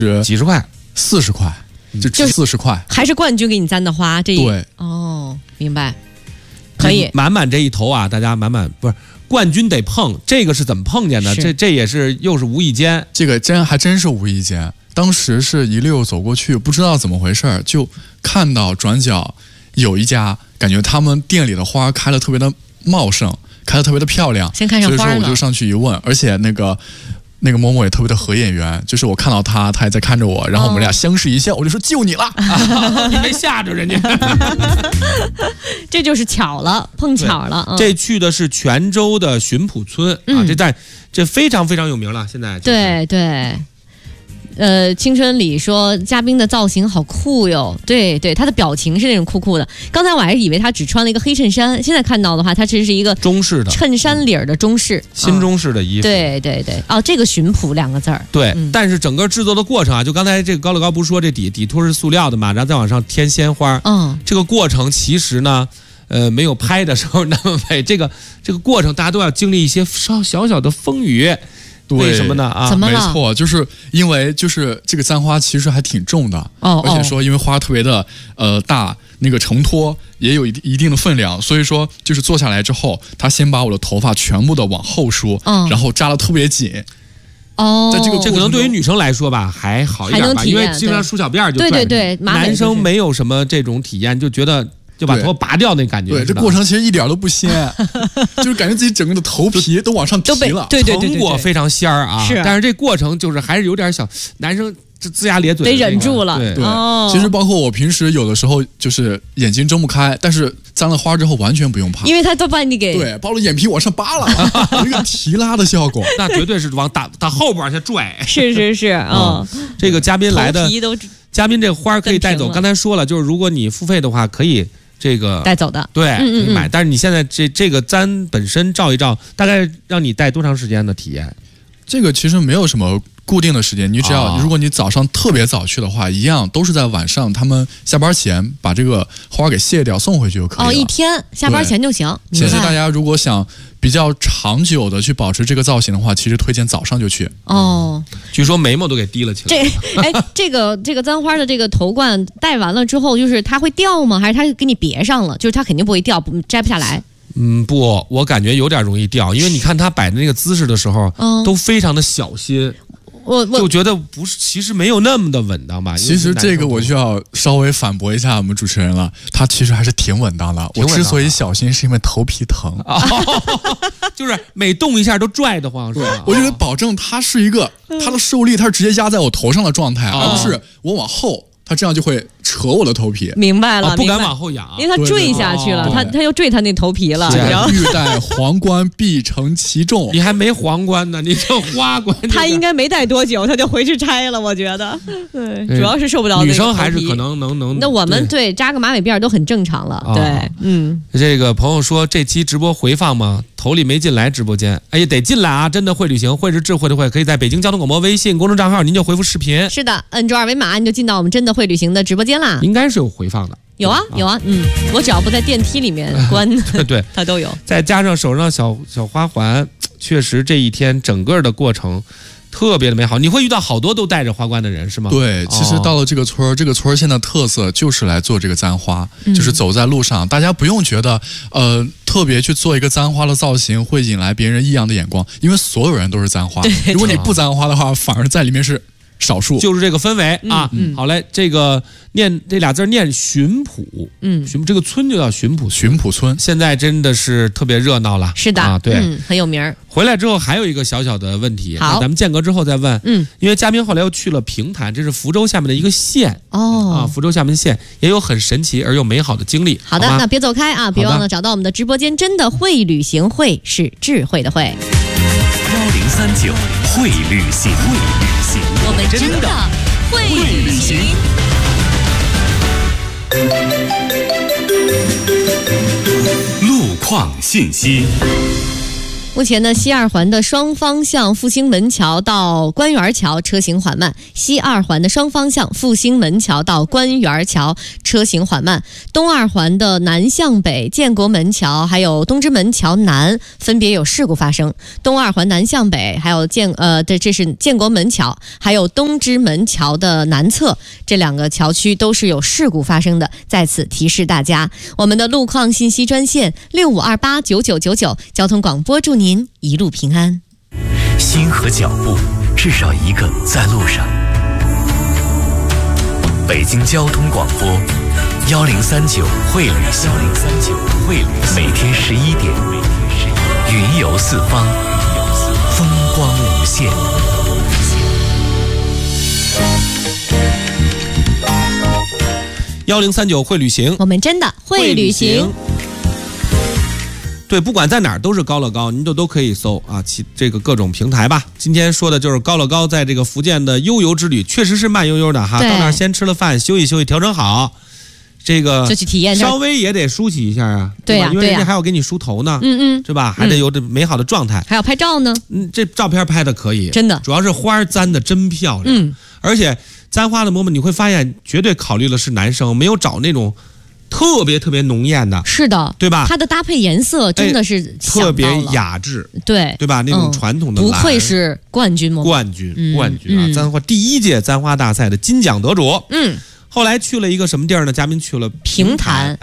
几十块 ，40块，就值40块， 还是冠军给你簪的花，这对哦，明白，可以满满这一头啊，大家满满不是冠军得碰，这个是怎么碰见的？这也是又是无意间， 这个还真是无意间。当时是一溜走过去，不知道怎么回事，就看到转角有一家，感觉他们店里的花开得特别的茂盛，开得特别的漂亮。 先看上花了， 所以说我就上去一问，而且那个嬷嬷也特别的合眼缘，就是我看到她也在看着我，然后我们俩相视一笑，我就说救你了， 你没吓着人家。 这就是巧了，碰巧了。 这去的是泉州的巡捕村啊，这非常非常有名了，现在对对。青春里说嘉宾的造型好酷哟，对对，他的表情是那种酷酷的。刚才我还以为他只穿了一个黑衬衫，现在看到的话，他这是一个中式的衬衫领的中式， 新中式的衣服。 对对对，哦，这个巡捕2个字儿。 对，但是整个制作的过程啊，就刚才这个高乐高不是说这底托是塑料的嘛，然后再往上添鲜花。这个过程其实呢，没有拍的时候那么美。这个过程大家都要经历一些小小的风雨。为什么呢？啊， 怎么了？ 没错，就是因为就是这个簪花其实还挺重的，而且说因为花特别的大，那个承托也有一定的分量，所以说就是坐下来之后，他先把我的头发全部的往后梳，然后扎得特别紧。 在这可能对于女生来说吧还好一点吧，因为经常梳小辫就对， 男生没有什么这种体验，就觉得。就把头拔掉那感觉， 对，这过程其实一点都不鲜，就是感觉自己整个的头皮都往上提了， 对， 成果非常仙儿啊。但是这过程就是还是有点小，男生这龇牙咧嘴得忍住了。 对，其实包括我平时有的时候就是眼睛睁不开，但是簪了花之后完全不用怕， 因为他都把你给把我的眼皮往上扒了，有一个提拉的效果， 那绝对是往打后边往下拽。 是这个嘉宾来的，嘉宾这个花可以带走。刚才说了，就是如果你付费的话，可以。这个带走的， 对，可以买。但是你现在这个簪本身照一照，大概让你带多长时间的体验？ 这个其实没有什么固定的时间，你只要如果你早上特别早去的话，一样都是在晚上他们下班前把这个花给卸掉送回去就可以了。 一天下班前就行。 其实大家如果想比较长久的去保持这个造型的话，其实推荐早上就去。 据说眉毛都给低了起来。这个簪花的这个头冠戴完了之后，就是它会掉吗？还是它给你别上了？就是它肯定不会掉，摘不下来。 不，我感觉有点容易掉，因为你看他摆的那个姿势的时候，都非常的小心。我就觉得不是，其实没有那么的稳当吧。 其实这个我就要稍微反驳一下我们主持人了，他其实还是挺稳当的。我之所以小心，是因为头皮疼， 就是每动一下都拽得慌，是吧？ 我觉得保证它是一个它的受力，它是直接压在我头上的状态，而不是我往后。它这样就会扯我的头皮， 明白了， 不敢往后仰， 因为它坠下去了，它又坠他那头皮了。 然后欲戴皇冠必承其重， 你还没皇冠呢，你这花冠。 他应该没戴多久，他就回去拆了，我觉得。对，主要是受不了。 女生还是可能能。 那我们对扎个马尾辫都很正常了，对， 这个朋友说这期直播回放吗？头里没进来直播间，哎呀，得进来啊！真的会旅行，会是智慧的会，可以在北京交通广播微信公众账号，您就回复视频。 是的，摁住2维码，你就进到我们真的会旅行的直播间啦。 应该是有回放的。 有啊，我只要不在电梯里面关， 对， 它都有。 再加上手上小花环，确实这一天整个的过程特别的美好。你会遇到好多都带着花冠的人是吗？ 对，其实到了这个村这个村现在特色就是来做这个簪花，就是走在路上，大家不用觉得特别去做一个簪花的造型会引来别人异样的眼光，因为所有人都是簪花。如果你不簪花的话，反而在里面是少数， 就是这个氛围啊。好嘞，这个念这俩字念巡捕，这个村就叫巡捕村。现在真的是特别热闹了， 是的啊，对， 很有名。 回来之后还有一个小小的问题，咱们间隔之后再问。因为嘉宾后来又去了平潭，这是福州下面的一个县福州下面县也有很神奇而又美好的经历。 好的，那别走开啊，别忘了找到我们的直播间，真的会旅行，会是智慧的会。 1039会旅行， 我们真的会旅行。 路况信息。 目前呢，西二环的双方向复兴门桥到官园桥车行缓慢，西二环的双方向复兴门桥到官园桥车行缓慢，东二环的南向北建国门桥还有东直门桥南分别有事故发生。东二环南向北还有这是建国门桥，还有东直门桥的南侧，这两个桥区都是有事故发生的。在此提示大家，我们的路况信息专线65289999，交通广播祝您一路平安。 心和脚步，至少一个在路上。北京交通广播1039会旅行，1039会旅行，每天11点，云游四方，风光无限。 1039会旅行， 我们真的会旅行。 对，不管在哪儿都是高乐高，您都可以搜啊，这个各种平台吧。今天说的就是高乐高在这个福建的悠游之旅，确实是慢悠悠的哈。到那儿先吃了饭，休息休息，调整好，这个就去体验， 稍微也得梳洗一下啊。 对呀， 因为人家还要给你梳头呢，是吧？还得有这美好的状态， 还要拍照呢。 这照片拍的可以， 真的， 主要是花簪的真漂亮。而且簪花的嬷嬷你会发现，绝对考虑的是男生，没有找那种特别浓艳的， 是的， 对吧？ 它的搭配颜色真的是特别雅致， 对吧？那种传统的蓝， 不愧是冠军吗？ 冠军啊！簪花第1届簪花大赛的金奖得主。后来去了一个什么地儿呢？嘉宾去了平潭。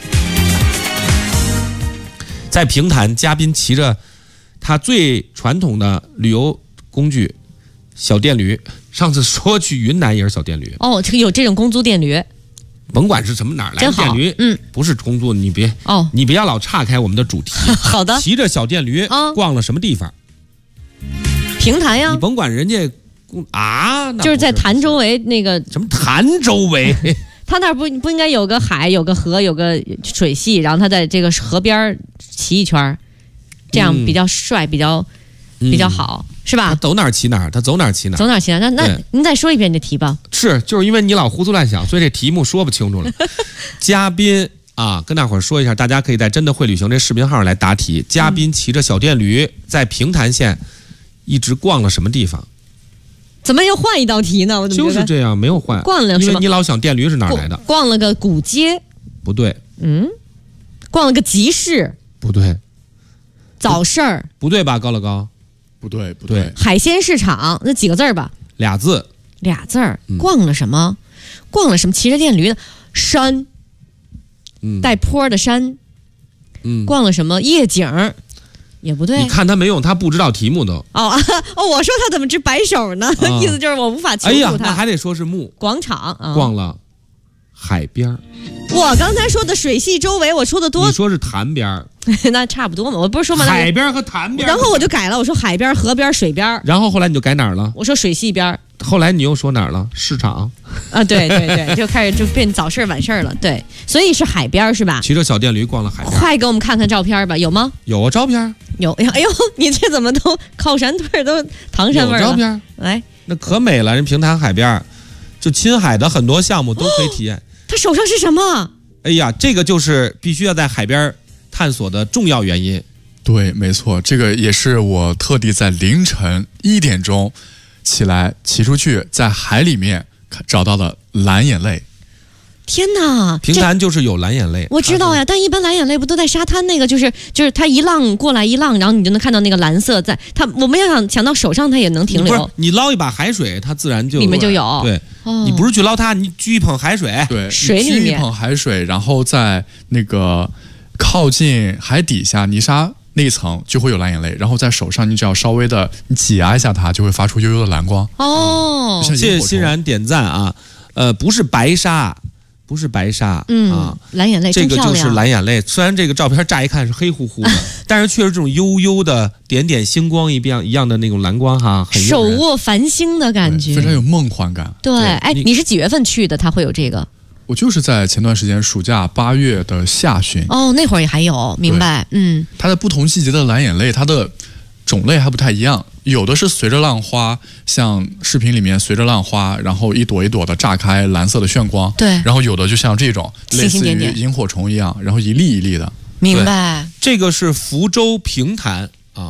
在平潭，嘉宾骑着他最传统的旅游工具小电驴。上次说去云南也是小电驴。 哦，这个有这种公租电驴。 甭管是什么哪儿来的电驴，不是公租，你不要老岔开我们的主题。 好的， 骑着小电驴逛了什么地方？ 平潭呀， 你甭管人家啊， 就是在潭周围那个什么潭周围， 他那儿不应该有个海、有个河、有个水系，然后他在这个河边骑一圈，这样比较帅，比较好。是吧？ 他走哪儿骑哪儿，他走哪儿骑哪儿， 走哪儿骑哪儿。那您再说一遍这题吧。 就是因为你老胡思乱想，所以这题目说不清楚了。嘉宾啊，跟大伙儿说一下，大家可以在真的会旅行这视频号上来答题。嘉宾骑着小电驴在平潭县一直逛了什么地方？ 怎么又换一道题呢？我怎么就是这样，没有换。 逛了， 因为你老想电驴是哪儿来的？ 逛了个古街， 不对。 逛了个集市， 不对。 早市儿， 不对吧？高乐高。 不对， 海鲜市场那几个字儿吧 ？2字。 俩字儿。逛了什么？骑着电驴的山，带坡的山。逛了什么？夜景，也不对。 你看他没用，他不知道题目都。 我说他怎么直摆手呢？意思就是我无法求助他。 那还得说是广场。 逛了海边。 我刚才说的水系周围，我说的多。 你说是潭边。 那差不多嘛，我不是说嘛， 海边和潭边， 然后我就改了，我说海边、河边、水边， 然后后来你就改哪儿了？ 我说水系边， 后来你又说哪儿了？市场啊，对，就开始就变早市晚市了，对，所以是海边是吧？ 骑着小电驴逛了海边， 快给我们看看照片吧，有吗？ 有啊，照片有，哎呦，你这怎么都靠山腿都唐山味儿了？ 有照片来， 那可美了，人平潭海边，就亲海的很多项目都可以体验。 他手上是什么？ 哎呀，这个就是必须要在海边探索的重要原因。 对，没错，这个也是我特地在凌晨1点钟起来骑出去，在海里面找到的蓝眼泪。 天哪， 平潭就是有蓝眼泪， 我知道呀，但一般蓝眼泪不都在沙滩那个，就是它一浪过来一浪，然后你就能看到那个蓝色在它，我们要想到手上它也能停留。 不是，你捞一把海水，它自然就里面就有。 对，你不是去捞它，你掬一捧海水， 对， 水里面掬一捧海水，然后在那个靠近海底下泥沙那一层就会有蓝眼泪，然后在手上你只要稍微的挤压一下它，就会发出悠悠的蓝光。 谢谢欣然点赞啊，不是白沙。不是白沙， 蓝眼泪真漂亮， 这个就是蓝眼泪。虽然这个照片乍一看是黑乎乎的，但是却是这种悠悠的点点星光一样的那种蓝光哈，很手握繁星的感觉， 非常有梦幻感。 对，哎，你是几月份去的？它会有这个？ 我就是在前段时间暑假8月的下旬。 哦，那会儿也还有，明白？ 它的不同季节的蓝眼泪，它的种类还不太一样。有的是随着浪花，像视频里面随着浪花，然后一朵一朵的炸开蓝色的炫光。 对， 然后有的就像这种类似于萤火虫一样，然后一粒一粒的。 明白。 这个是福州平潭啊，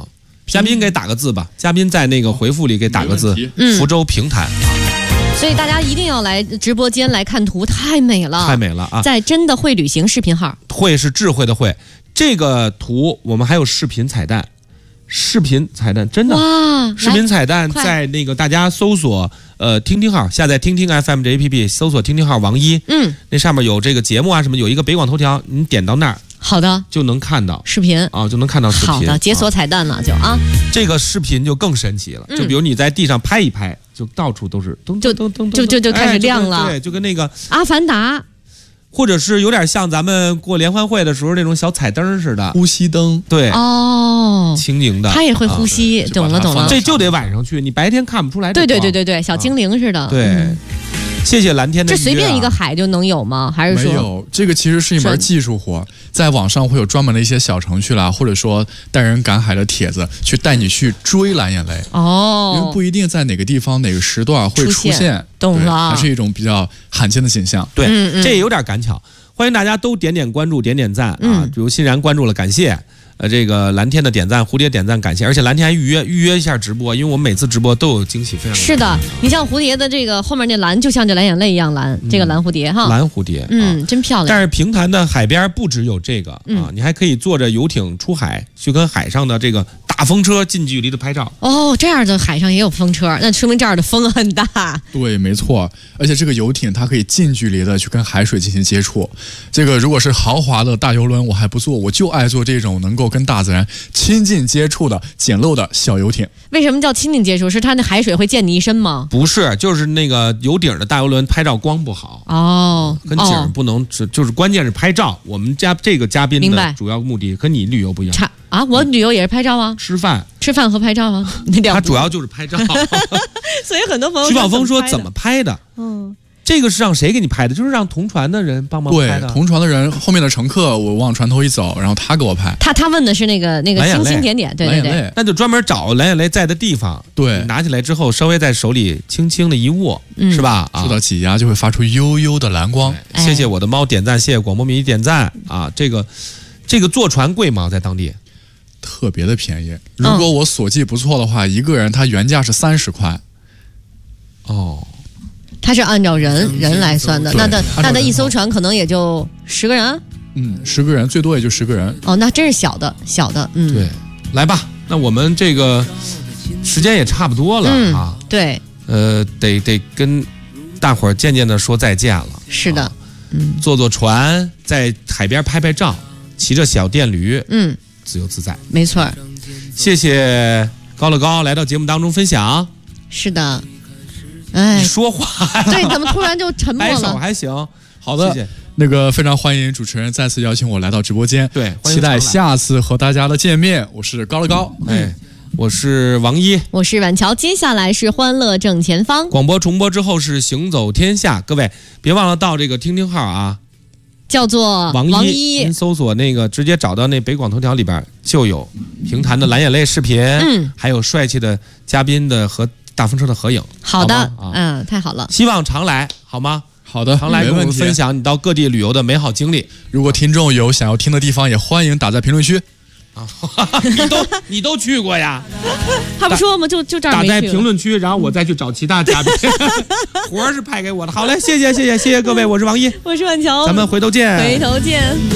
嘉宾给打个字吧，嘉宾在那个回复里给打个字，福州平潭。 所以大家一定要来直播间来看图，太美了， 太美了啊！ 在真的会旅行视频号， 会是智慧的会，这个图我们还有视频彩蛋，真的哇！ 视频彩蛋在那个大家搜索听听号，下载听听 FM 这 APP， 搜索听听号王一，那上面有这个节目啊什么，有一个北广头条，你点到那儿。 好的， 就能看到视频啊，就能看到视频。 好的，解锁彩蛋了就啊。 这个视频就更神奇了，就比如你在地上拍一拍，就到处都是噔噔噔噔， 就开始亮了。 对，就跟那个阿凡达， 或者是有点像咱们过联欢会的时候那种小彩灯似的， 呼吸灯。 对哦， 轻盈的， 它也会呼吸，懂了。 这就得晚上去，你白天看不出来。 对，小精灵似的。 对。谢谢蓝天的。 这随便一个海就能有吗？还是说没有？这个其实是一门技术活，在网上会有专门的一些小程序啦，或者说带人赶海的帖子，去带你去追蓝眼泪。 哦， 因为不一定在哪个地方哪个时段会出现， 懂了， 还是一种比较罕见的景象。 对，这也有点赶巧。欢迎大家都点点关注，点点赞啊！比如欣然关注了，感谢。这个蓝天的点赞，蝴蝶点赞，感谢，而且蓝天还预约一下直播，因为我们每次直播都有惊喜，非常是的。你像蝴蝶的这个后面那蓝，就像这蓝眼泪一样蓝，这个蓝蝴蝶哈， 蓝蝴蝶， 真漂亮。 但是平潭的海边不只有这个啊，你还可以坐着游艇出海，去跟海上的这个大风车近距离的拍照。 哦，这样的海上也有风车，那说明这儿的风很大。 对，没错。而且这个游艇它可以近距离的去跟海水进行接触。这个如果是豪华的大游轮，我还不坐，我就爱坐这种能够跟大自然亲近接触的简陋的小游艇。 为什么叫亲近接触？是它那海水会溅你一身吗？ 不是，就是那个有顶的大游轮拍照光不好哦， 跟景不能，就是关键是拍照。我们家这个嘉宾的主要目的和你旅游不一样啊，我旅游也是拍照啊， 吃饭和拍照啊， 他主要就是拍照。 所以很多朋友徐宝峰说怎么拍的？这个是让谁给你拍的？就是让同船的人帮忙拍的。 对，同船的人后面的乘客，我往船头一走，然后他给我拍。 他问的是那个星星点点，对， 那就专门找蓝眼泪在的地方， 对， 拿起来之后稍微在手里轻轻的一握，是吧？ 受到挤压就会发出悠悠的蓝光。 谢谢我的猫点赞，谢谢广播迷点赞啊！这个坐船贵吗？在当地？ 特别的便宜。如果我所记不错的话，一个人他原价是30块。 哦。 它是按照人来算的，那的一艘船可能也就10个人 ，10个人最多也就10个人。 哦，那真是小的， 对，来吧，那我们这个时间也差不多了啊。 对， 得跟大伙儿渐渐的说再见了。 是的， 坐船，在海边拍照，骑着小电驴，自由自在。 没错。 谢谢高乐高来到节目当中分享。 是的。哎， 你说话对，怎么突然就沉默了？ 摆手还行， 好的，谢谢。那个非常欢迎主持人再次邀请我来到直播间， 对， 期待下次和大家的见面。我是高乐高， 我是王一， 我是婉乔。接下来是欢乐正前方， 广播重播之后是行走天下。各位别忘了到这个听听号啊， 叫做王一， 您搜索那个直接找到那北广头条里边就有平潭的蓝眼泪视频，还有帅气的嘉宾的和大风车的合影。 好的，太好了， 希望常来，好吗？ 好的， 常来跟我们分享你到各地旅游的美好经历。 如果听众有想要听的地方，也欢迎打在评论区。 你都去过呀？ 他不说吗？就这儿打在评论区，然后我再去找其他嘉宾。活是派给我的。好嘞，谢谢各位，我是王一， 我是婉乔， 咱们回头见。